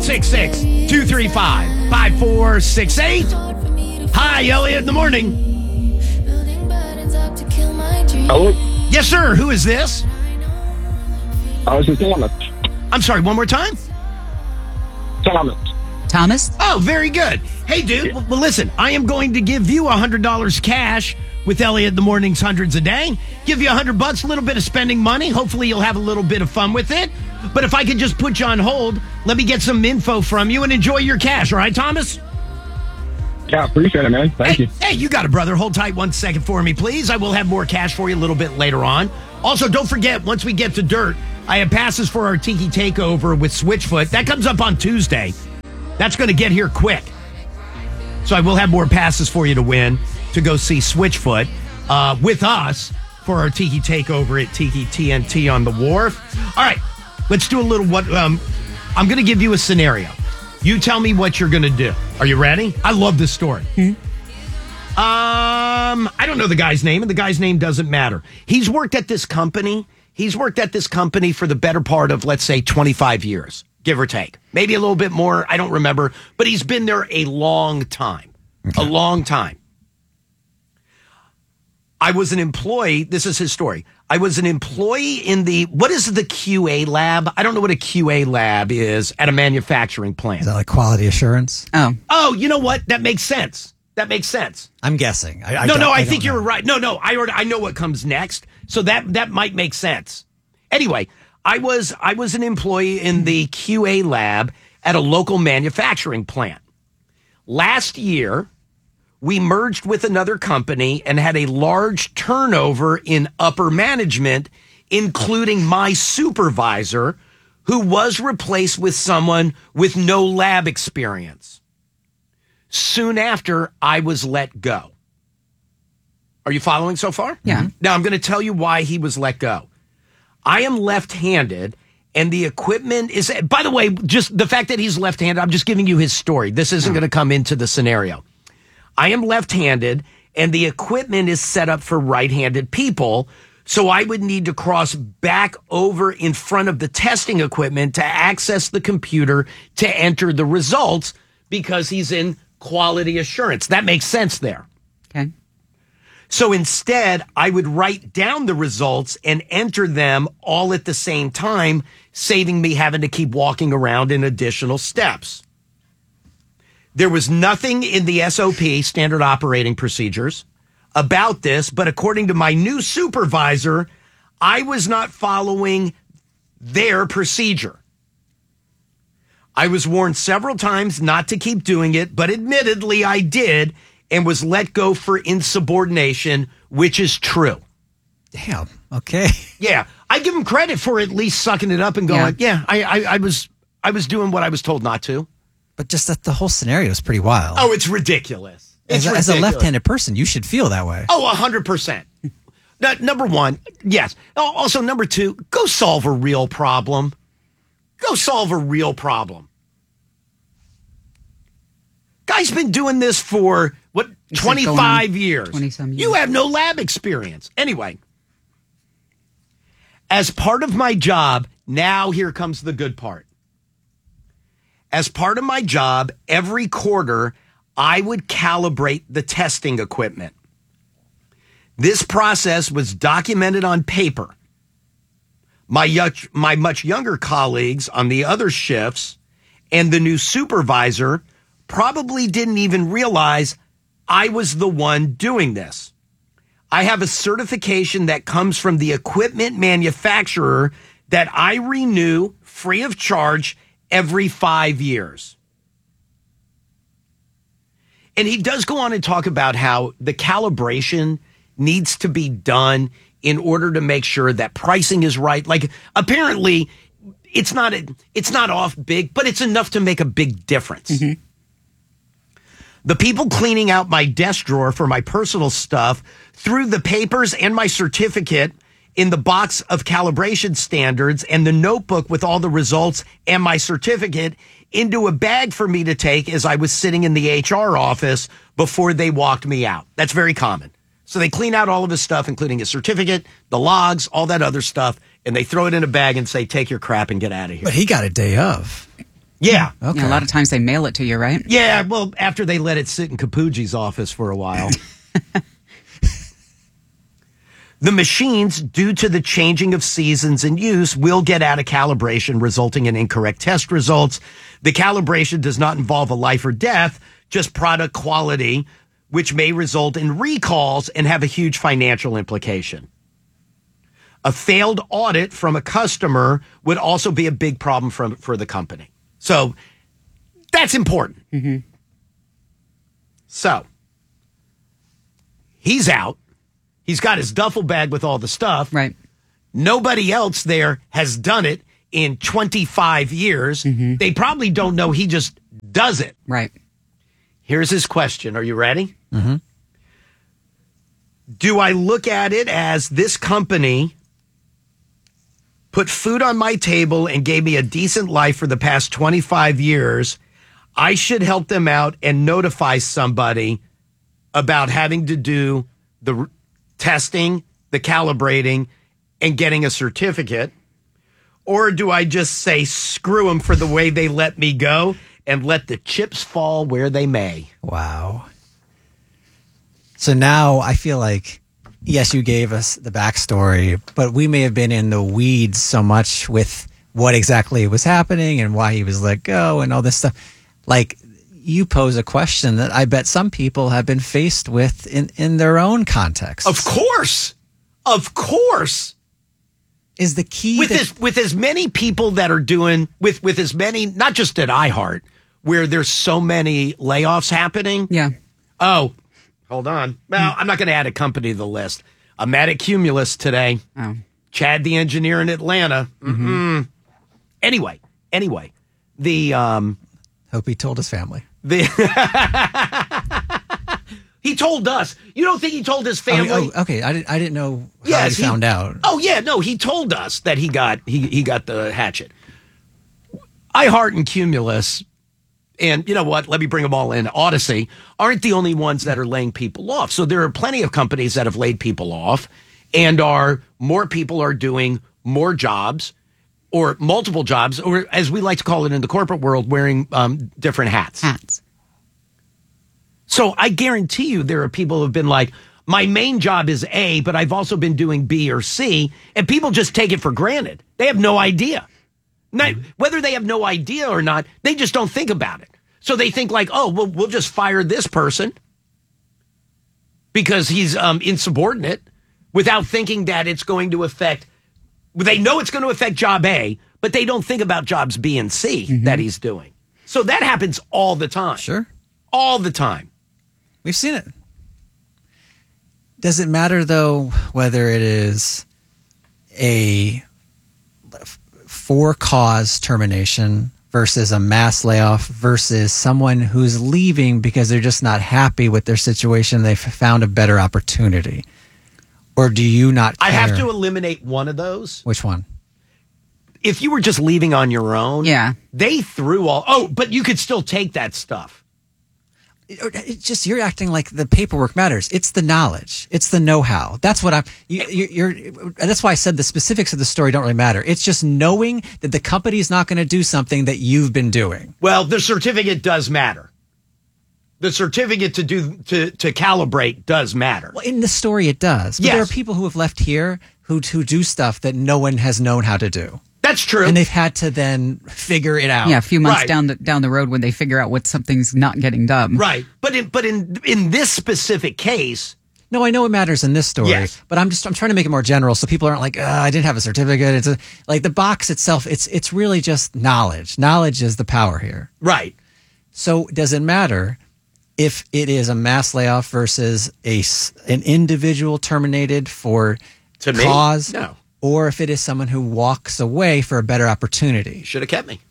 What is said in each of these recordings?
866-235-5468. Hi, Elliot in the morning. Hello? Yes, sir. Who is this? I was Thomas. I'm sorry, one more time? Thomas? Oh, very good. Hey, dude. Well, listen, I am going to give you $100 cash with Elliot in the Morning's Hundreds a Day. Give you $100, a little bit of spending money. Hopefully you'll have a little bit of fun with it. But if I could just put you on hold, let me get some info from you and enjoy your cash. All right, Thomas? Yeah, appreciate it, man. Thank you. Hey, you got it, brother. Hold tight 1 second for me, please. I will have more cash for you a little bit later on. Also, don't forget, once we get to dirt, I have passes for our Tiki Takeover with Switchfoot. That comes up on Tuesday. That's going to get here quick. So I will have more passes for you to win to go see Switchfoot with us for our Tiki Takeover at Tiki TNT on the Wharf. All right, let's do a little I'm going to give you a scenario. You tell me what you're going to do. Are you ready? I love this story. I don't know the guy's name, and the guy's name doesn't matter. He's worked at this company. He's worked at this company for the better part of, let's say, 25 years, give or take. Maybe a little bit more. I don't remember. But he's been there a long time. Okay. A long time. I was an employee. This is his story. I was an employee in what is the QA lab? I don't know what a QA lab is at a manufacturing plant. Is that like quality assurance? Oh, you know what? That makes sense. That makes sense. I'm guessing. I think you're right. No, I know what comes next. So that might make sense. Anyway, I was an employee in the QA lab at a local manufacturing plant. Last year, we merged with another company and had a large turnover in upper management, including my supervisor, who was replaced with someone with no lab experience. Soon after, I was let go. Are you following so far? Yeah. Now, I'm going to tell you why he was let go. I am left-handed, and the equipment is... By the way, just the fact that he's left-handed, I'm just giving you his story. This isn't going to come into the scenario. I am left-handed, and the equipment is set up for right-handed people, so I would need to cross back over in front of the testing equipment to access the computer to enter the results because he's in quality assurance. That makes sense there. Okay. So instead, I would write down the results and enter them all at the same time, saving me having to keep walking around in additional steps. There was nothing in the SOP, standard operating procedures, about this, but according to my new supervisor, I was not following their procedure. I was warned several times not to keep doing it, but admittedly I did and was let go for insubordination, which is true. Damn. Okay. Yeah. I give him credit for at least sucking it up and going, I was doing what I was told not to. But just that the whole scenario is pretty wild. Oh, it's ridiculous. As a left-handed person, you should feel that way. Oh, 100%. Number one, yes. Also, number two, go solve a real problem. Go solve a real problem. Guy's been doing this for, 25 years. 20-some years. You have no lab experience. Anyway, as part of my job, now here comes the good part. As part of my job, every quarter, I would calibrate the testing equipment. This process was documented on paper. My much younger colleagues on the other shifts and the new supervisor probably didn't even realize I was the one doing this. I have a certification that comes from the equipment manufacturer that I renew free of charge every 5 years. And he does go on and talk about how the calibration needs to be done in order to make sure that pricing is right. Like, apparently, it's not off big, but it's enough to make a big difference. Mm-hmm. The people cleaning out my desk drawer for my personal stuff threw the papers and my certificate in the box of calibration standards and the notebook with all the results and my certificate into a bag for me to take as I was sitting in the HR office before they walked me out. That's very common. So they clean out all of his stuff, including his certificate, the logs, all that other stuff, and they throw it in a bag and say, take your crap and get out of here. But he got a day of. Yeah. Okay. A lot of times they mail it to you, right? Yeah, well, after they let it sit in Capugi's office for a while. The machines, due to the changing of seasons and use, will get out of calibration, resulting in incorrect test results. The calibration does not involve a life or death, just product quality, which may result in recalls and have a huge financial implication. A failed audit from a customer would also be a big problem for the company. So that's important. Mm-hmm. So he's out. He's got his duffel bag with all the stuff. Right. Nobody else there has done it in 25 years. Mm-hmm. They probably don't know he just does it. Right. Here's his question. Are you ready? Mm-hmm. Do I look at it as this company put food on my table and gave me a decent life for the past 25 years? I should help them out and notify somebody about having to do the testing, the calibrating, and getting a certificate? Or do I just say screw them for the way they let me go and let the chips fall where they may? Wow. So now I feel like, yes, you gave us the backstory, but we may have been in the weeds so much with what exactly was happening and why he was let go and all this stuff. Like, you pose a question that I bet some people have been faced with in their own context. Of course. Of course. Is the key with as many people that are doing with as many, not just at iHeart, where there's so many layoffs happening. Yeah. Oh, hold on. Well, I'm not going to add a company to the list. I'm at Cumulus today. Oh. Chad, the engineer in Atlanta. Mm-hmm. Anyway, the hope he told his family. He told us. You don't think he told his family? Okay. I didn't know how he found out. Oh yeah, no, he told us that he got the hatchet. iHeart and Cumulus, and you know what? Let me bring them all in. Odyssey aren't the only ones that are laying people off. So there are plenty of companies that have laid people off, and more people are doing more jobs or multiple jobs, or as we like to call it in the corporate world, wearing different hats. So I guarantee you there are people who have been like, my main job is A, but I've also been doing B or C, and people just take it for granted. They have no idea. Whether they have no idea or not, they just don't think about it. So they think like, oh, well, we'll just fire this person because he's insubordinate, without thinking that it's going to affect, they know it's going to affect job A, but they don't think about jobs B and C that he's doing. So that happens all the time. Sure. All the time. We've seen it. Does it matter, though, whether it is a for-cause termination versus a mass layoff versus someone who's leaving because they're just not happy with their situation, they've found a better opportunity? Or do you not care? I have to eliminate one of those. Which one? If you were just leaving on your own, yeah, they threw all... Oh, but you could still take that stuff. It's just, you're acting like the paperwork matters. It's the knowledge. It's the know-how. That's what that's why I said the specifics of the story don't really matter. It's just knowing that the company is not going to do something that you've been doing. Well, the certificate does matter. The certificate to calibrate does matter. Well, in the story, it does. But yes. There are people who have left here who do stuff that no one has known how to do. That's true. And they've had to then figure it out. Yeah, a few months down the road when they figure out what something's not getting done. Right. But in this specific case... No, I know it matters in this story, yes. But I'm trying to make it more general so people aren't like, I didn't have a certificate. It's like the box itself, it's really just knowledge. Knowledge is the power here. Right. So does it matter if it is a mass layoff versus an individual terminated for cause? No. Or if it is someone who walks away for a better opportunity. Should have kept me.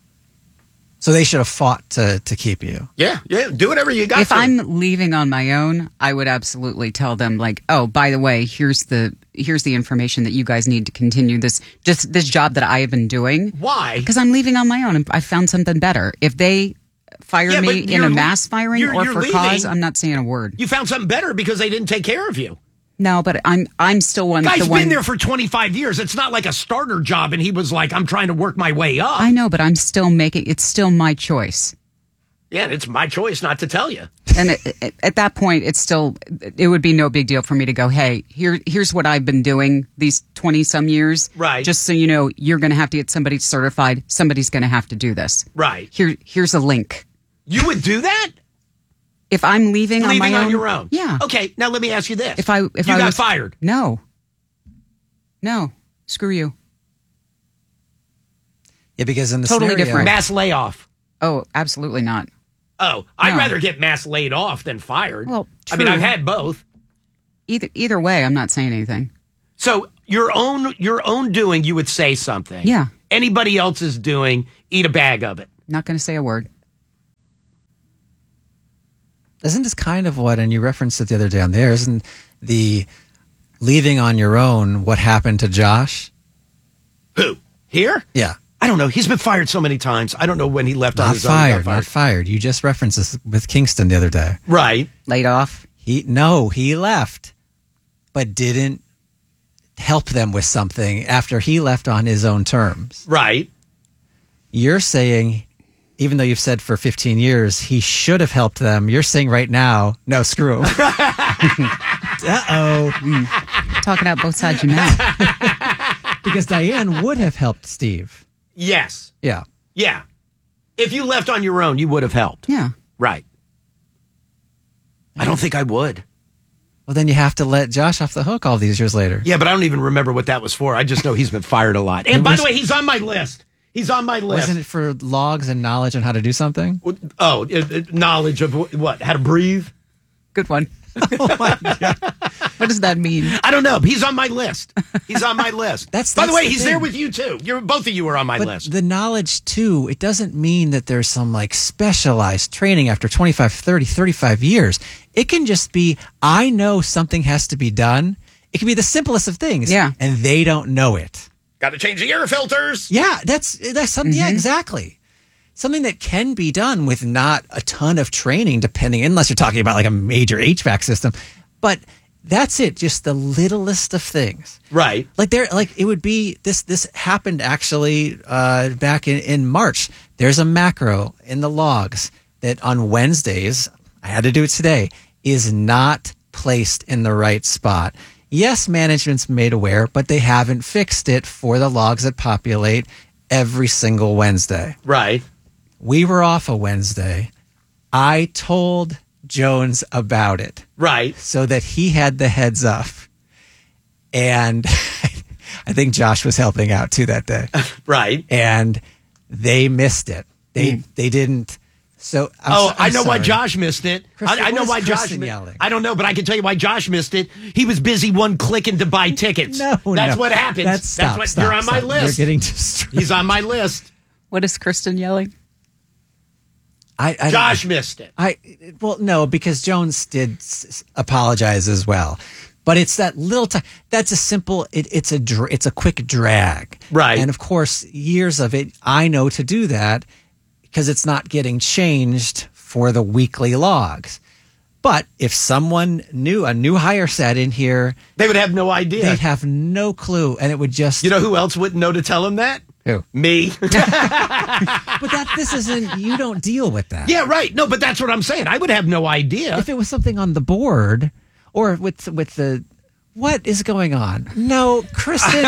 So they should have fought to keep you. Yeah. Do whatever you got. If I'm leaving on my own, I would absolutely tell them, like, oh, by the way, here's the information that you guys need to continue this job that I have been doing. Why? Because I'm leaving on my own and I found something better. If they fire me in a mass firing or for cause, I'm not saying a word. You found something better because they didn't take care of you. No, but I'm still one. Guy's the one been there for 25 years. It's not like a starter job, and he was like, I'm trying to work my way up. I know, but I'm still making. It's still my choice. Yeah, it's my choice not to tell you. And at that point, it would be no big deal for me to go, hey, here's what I've been doing these 20 some years. Right. Just so you know, you're going to have to get somebody certified. Somebody's going to have to do this. Right. Here's a link. You would do that? If I'm leaving on my own. on your own? Yeah. Okay, now let me ask you this. If I you was got fired. No. Screw you. Yeah, because in the Totally scenario, different. Mass layoff. Oh, absolutely not. Oh, I'd No. rather get mass laid off than fired. Well, I mean, true. I've had both. Either way, I'm not saying anything. So your own doing, you would say something. Yeah. Anybody else's doing, eat a bag of it. Not going to say a word. Isn't this kind of what, and you referenced it the other day on there, isn't the leaving on your own what happened to Josh? Who? Here? Yeah. I don't know. He's been fired so many times. I don't know when he left on Not his own. He got fired, not fired. You just referenced this with Kingston the other day. Right. Laid off. He left, but didn't help them with something after he left on his own terms. Right. You're saying, even though you've said for 15 years, he should have helped them. You're saying right now, no, screw him. Uh-oh. Talking out both sides of your mouth. Because Diane would have helped Steve. Yes. Yeah. Yeah. If you left on your own, you would have helped. Yeah. Right. I don't think I would. Well, then you have to let Josh off the hook all these years later. Yeah, but I don't even remember what that was for. I just know he's been fired a lot. And by the way, he's on my list. He's on my list. Wasn't it for logs and knowledge on how to do something? Oh, knowledge of what? How to breathe? Good one. Oh my God. What does that mean? I don't know. He's on my list. He's on my list. By the That's way, the he's thing. there with you too. Both of you are on my But list. the knowledge, too, it doesn't mean that there's some like specialized training after 25, 30, 35 years. It can just be, I know something has to be done. It can be the simplest of things. Yeah. And they don't know it. Got to change the air filters. Yeah, that's something. Yeah, exactly. Something that can be done with not a ton of training, depending, unless you're talking about like a major HVAC system. But that's it, just the littlest of things. Right. It would be this happened actually back in March. There's a macro in the logs that on Wednesdays, I had to do it today, is not placed in the right spot. Yes, management's made aware, but they haven't fixed it for the logs that populate every single Wednesday. Right. We were off a Wednesday. I told Jones about it Right. so that he had the heads up. And I think Josh was helping out too that day. Right. And they missed it. They didn't. So I know why sorry. Josh missed it. I know what why is Josh Kristen yelling? I don't know, but I can tell you why Josh missed it. He was busy clicking to buy tickets. No, That's no. what happens. Stop, You're on my list. You're getting distracted. He's on my list. What is Kristen yelling? I don't- Josh missed it. Well, no, because Jones did apologize as well. But it's that little time. That's a simple. It's a quick drag, Right. And of course, years of it, I know to do that because it's not getting changed for the weekly logs. But if someone a new hire sat in here, They would have no idea. they'd have no clue, and it would just. You know who else wouldn't know to tell him that? Who? Me. But this isn't. You don't deal with that. Yeah, right. No, but that's what I'm saying. I would have no idea. If it was something on the board or with the what is going on? No, Kristen.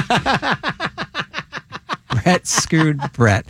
Brett screwed Brett.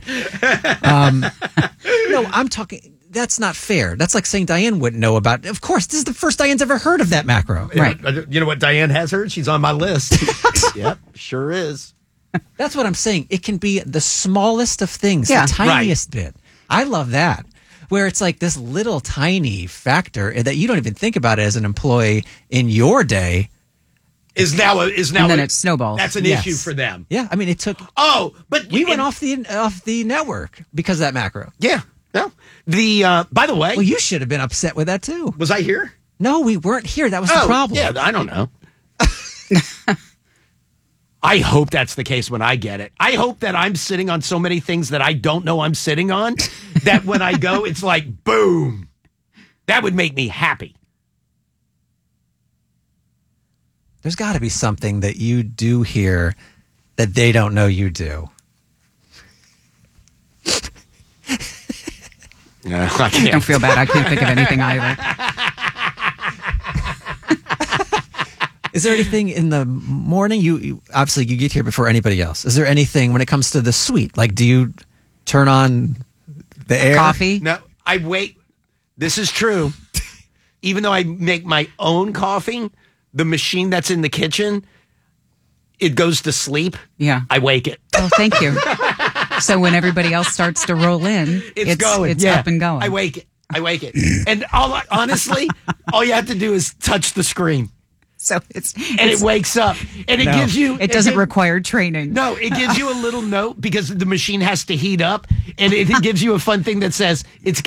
No, I'm talking. That's not fair. That's like saying Diane wouldn't know about. Of course, this is the first Diane's ever heard of that macro. Right. You know what Diane has heard? She's on my list. Yep, sure is. That's what I'm saying. It can be the smallest of things, Yeah, the tiniest bit. I love that. Where it's like this little tiny factor that you don't even think about it as an employee in your day. Is now And then it snowballs. That's an Yes. issue for them. Yeah, I mean, it took. Oh, but We went off the network because of that macro. Yeah. No. The by the way, Well, you should have been upset with that too. was I here? No, we weren't here. That was the problem. Yeah, I don't know. I hope that's the case when I get it. I hope that I'm sitting on so many things that I don't know I'm sitting on that when I go, it's like, boom. That would make me happy. there's got to be something that you do here that they don't know you do. No, I can't. Don't feel bad. I can't think of anything either. Is there anything in the morning? You obviously you get here before anybody else. Is there anything when it comes to the suite? Like, do you turn on the air? Coffee? No, I wait. This is true. Even though I make my own coffee, the machine that's in the kitchen, it goes to sleep. Yeah. I wake it. Oh, thank you. So when everybody else starts to roll in, It's going. It's Yeah. up and going. I wake it. And honestly, all you have to do is touch the screen. So it's And it wakes up. And it gives you... It doesn't require training. No, it gives you a little note because the machine has to heat up. And it gives you a fun thing that says, it's